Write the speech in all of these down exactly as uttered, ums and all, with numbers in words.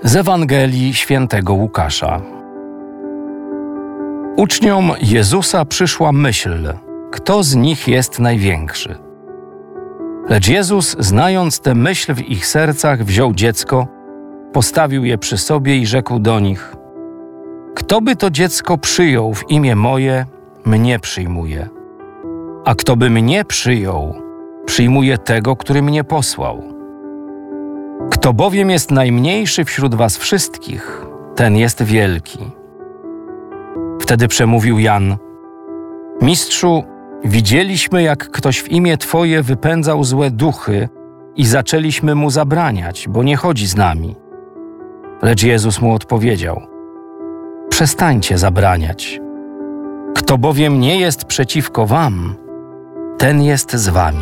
Z Ewangelii Świętego Łukasza. Uczniom Jezusa przyszła myśl, kto z nich jest największy. Lecz Jezus, znając tę myśl w ich sercach, wziął dziecko, postawił je przy sobie i rzekł do nich: Kto by to dziecko przyjął w imię moje, mnie przyjmuje. A kto by mnie przyjął, przyjmuje tego, który mnie posłał. Kto bowiem jest najmniejszy wśród was wszystkich, ten jest wielki. Wtedy przemówił Jan: Mistrzu, widzieliśmy, jak ktoś w imię Twoje wypędzał złe duchy i zaczęliśmy mu zabraniać, bo nie chodzi z nami. Lecz Jezus mu odpowiedział: Przestańcie zabraniać. Kto bowiem nie jest przeciwko wam, ten jest z wami.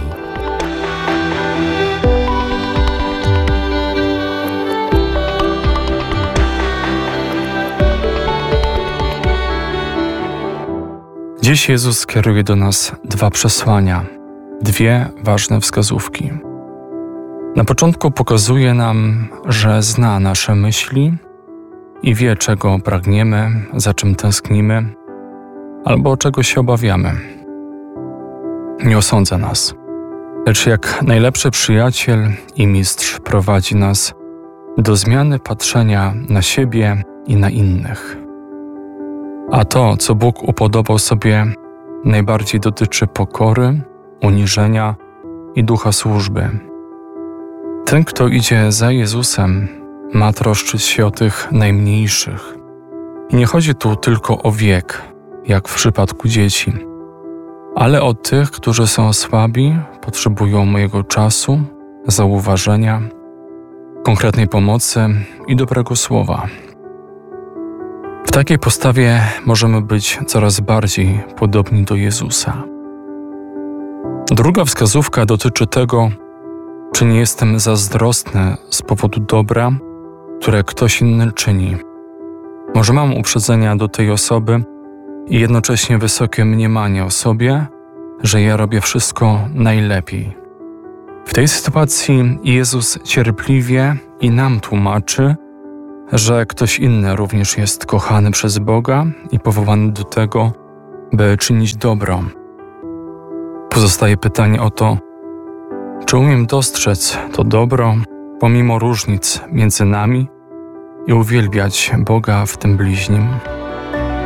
Dziś Jezus kieruje do nas dwa przesłania, dwie ważne wskazówki. Na początku pokazuje nam, że zna nasze myśli i wie, czego pragniemy, za czym tęsknimy, albo czego się obawiamy. Nie osądza nas, lecz jak najlepszy przyjaciel i mistrz prowadzi nas do zmiany patrzenia na siebie i na innych. A to, co Bóg upodobał sobie, najbardziej dotyczy pokory, uniżenia i ducha służby. Ten, kto idzie za Jezusem, ma troszczyć się o tych najmniejszych. I nie chodzi tu tylko o wiek, jak w przypadku dzieci, ale o tych, którzy są słabi, potrzebują mojego czasu, zauważenia, konkretnej pomocy i dobrego słowa. W takiej postawie możemy być coraz bardziej podobni do Jezusa. Druga wskazówka dotyczy tego, czy nie jestem zazdrosny z powodu dobra, które ktoś inny czyni. Może mam uprzedzenia do tej osoby i jednocześnie wysokie mniemanie o sobie, że ja robię wszystko najlepiej. W tej sytuacji Jezus cierpliwie i nam tłumaczy, że ktoś inny również jest kochany przez Boga i powołany do tego, by czynić dobro. Pozostaje pytanie o to, czy umiem dostrzec to dobro pomimo różnic między nami i uwielbiać Boga w tym bliźnim?